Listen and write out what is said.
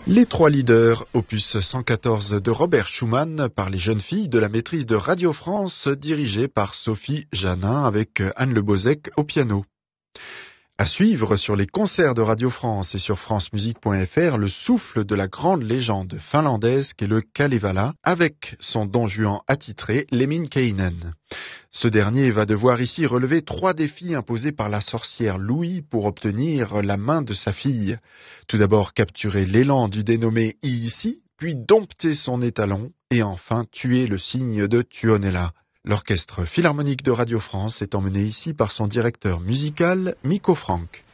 Les trois leaders, opus 114 de Robert Schumann, par les jeunes filles de la maîtrise de Radio France, dirigée par Sophie Janin avec Anne Le Bozec au piano. À suivre sur les concerts de Radio France et sur francemusique.fr, le souffle de la grande légende finlandaise qu'est le Kalevala, avec son Don Juan attitré, Lemminkäinen. Ce dernier va devoir ici relever 3 défis imposés par la sorcière Louis pour obtenir la main de sa fille. Tout d'abord capturer l'élan du dénommé Iisi, puis dompter son étalon, et enfin tuer le cygne de Tuonela. L'Orchestre Philharmonique de Radio France est emmené ici par son directeur musical, Mikko Frank.